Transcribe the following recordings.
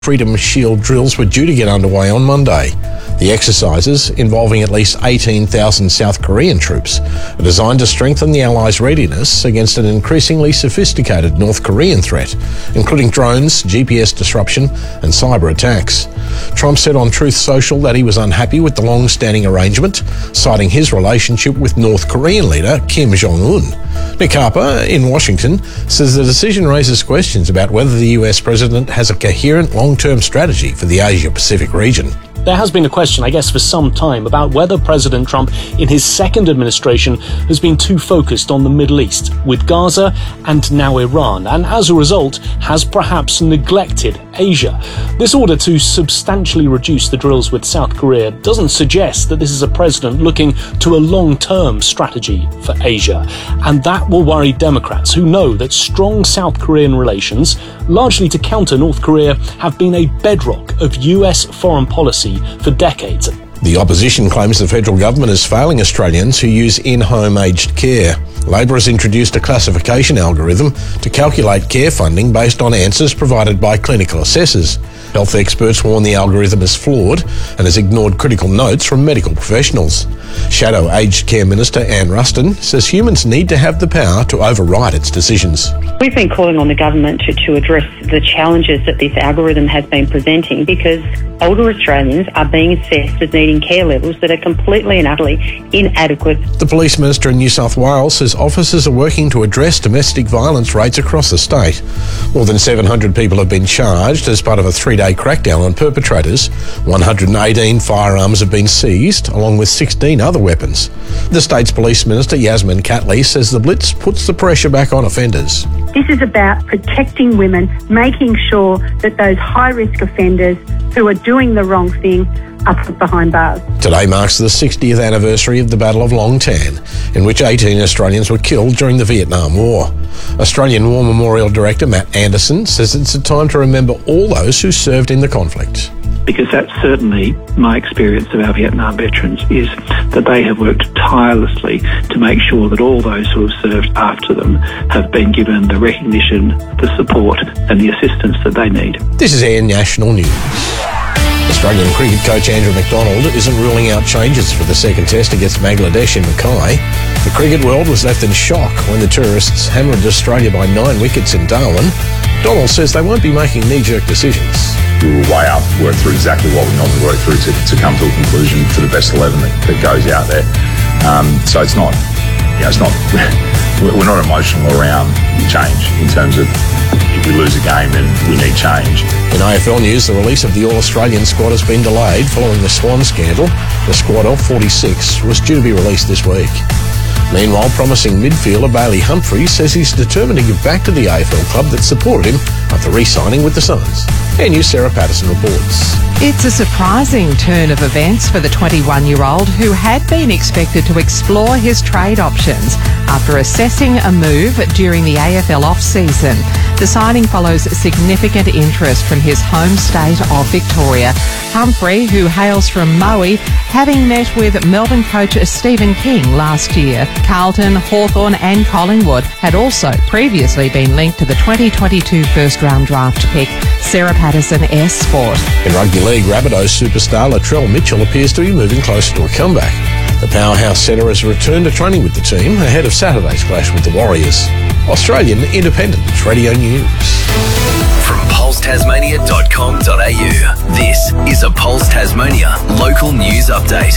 Freedom Shield drills were due to get underway on Monday. The exercises, involving at least 18,000 South Korean troops, are designed to strengthen the Allies' readiness against an increasingly sophisticated North Korean threat, including drones, GPS disruption and cyber attacks. Trump said on Truth Social that he was unhappy with the long-standing arrangement, citing his relationship with North Korean leader Kim Jong-un. Nick Harper in Washington says the decision raises questions about whether the US president has a coherent long-term strategy for the Asia-Pacific region. There has been a question, I guess, for some time about whether President Trump in his second administration has been too focused on the Middle East, with Gaza and now Iran, and as a result has perhaps neglected Asia. This order to substantially reduce the drills with South Korea doesn't suggest that this is a president looking to a long-term strategy for Asia, and that will worry Democrats who know that strong South Korean relations, largely to counter North Korea, have been a bedrock of US foreign policy for decades. The opposition claims the federal government is failing Australians who use in-home aged care. Labor has introduced a classification algorithm to calculate care funding based on answers provided by clinical assessors. Health experts warn the algorithm is flawed and has ignored critical notes from medical professionals. Shadow Aged Care Minister Anne Ruston says humans need to have the power to override its decisions. We've been calling on the government to address the challenges that this algorithm has been presenting, because older Australians are being assessed as needing care levels that are completely and utterly inadequate. The Police Minister in New South Wales says officers are working to address domestic violence rates across the state. More than 700 people have been charged as part of a three-day crackdown on perpetrators. 118 firearms have been seized, along with 16 other weapons. The state's Police Minister, Yasmin Catley, says the blitz puts the pressure back on offenders. This is about protecting women, making sure that those high-risk offenders who are doing the wrong thing are put behind bars. Today marks the 60th anniversary of the Battle of Long Tan, in which 18 Australians were killed during the Vietnam War. Australian War Memorial Director Matt Anderson says it's a time to remember all those who served in the conflict. Because that's certainly my experience of our Vietnam veterans, is that they have worked tirelessly to make sure that all those who have served after them have been given the recognition, the support and the assistance that they need. This is Air National News. Australian cricket coach Andrew McDonald isn't ruling out changes for the second test against Bangladesh in Mackay. The cricket world was left in shock when the tourists hammered Australia by 9 wickets in Darwin. McDonald says they won't be making knee-jerk decisions. We will weigh up, work through exactly what we normally work through to come to a conclusion for the best 11 that goes out there. So it's not, we're not emotional around change in terms of if we lose a game then we need change. In AFL news, the release of the All-Australian squad has been delayed following the Swan scandal. The squad of 46 was due to be released this week. Meanwhile, promising midfielder Bailey Humphries says he's determined to give back to the AFL club that supported him after re-signing with the Suns. Air News' Sarah Patterson reports. It's a surprising turn of events for the 21-year-old who had been expected to explore his trade options after assessing a move during the AFL off-season. The signing follows significant interest from his home state of Victoria. Humphrey, who hails from Maui, having met with Melbourne coach Stephen King last year. Carlton, Hawthorn and Collingwood had also previously been linked to the 2022 first-round draft pick. Sarah Patterson, S Sport. In rugby league, Rabbitohs superstar Latrell Mitchell appears to be moving closer to a comeback. The powerhouse setter has returned to training with the team ahead of Saturday's clash with the Warriors. Australian Independent Radio News. From pulsetasmania.com.au, this is a Pulse Tasmania local news update.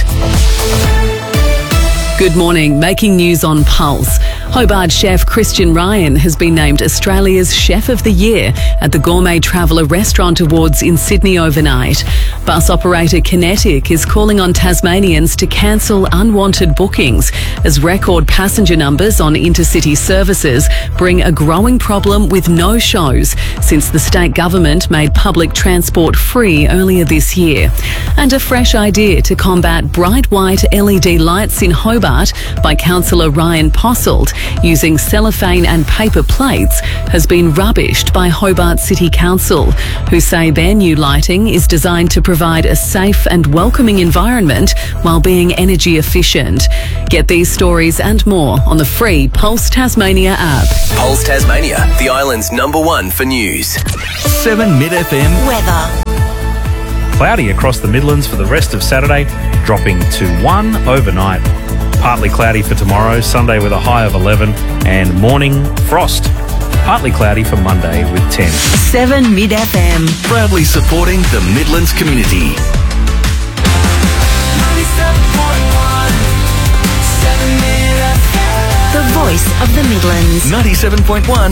Good morning. Making news on Pulse. Hobart chef Christian Ryan has been named Australia's Chef of the Year at the Gourmet Traveller Restaurant Awards in Sydney overnight. Bus operator Kinetic is calling on Tasmanians to cancel unwanted bookings as record passenger numbers on intercity services bring a growing problem with no-shows since the state government made public transport free earlier this year. And a fresh idea to combat bright white LED lights in Hobart by Councillor Ryan Posselt using cellophane and paper plates has been rubbished by Hobart City Council, who say their new lighting is designed to provide a safe and welcoming environment while being energy efficient. Get these stories and more on the free Pulse Tasmania app. Pulse Tasmania, the island's #1 for news. 7 Mid FM weather. Cloudy across the Midlands for the rest of Saturday, dropping to 1 overnight. Partly cloudy for tomorrow, Sunday with a high of 11, and morning frost. Partly cloudy for Monday with 10. 7 Mid FM. proudly supporting the Midlands community. 97.1 7 Mid FM. The voice of the Midlands. 97.1